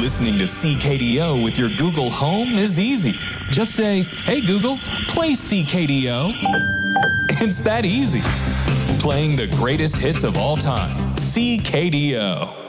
Listening to CKDO with your Google Home is easy. Just say, "Hey Google, play CKDO." It's that easy. Playing the greatest hits of all time. CKDO.